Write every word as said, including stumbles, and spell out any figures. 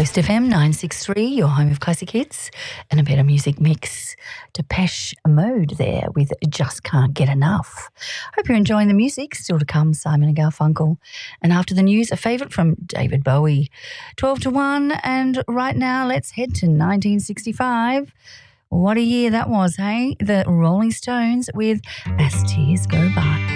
Coast F M nine sixty-three, your home of classic hits and a better music mix. Depeche Mode there with Just Can't Get Enough. Hope you're enjoying the music. Still to come, Simon and Garfunkel. And after the news, a favourite from David Bowie. twelve to one, and right now let's head to nineteen sixty-five. What a year that was, hey? The Rolling Stones with As Tears Go By.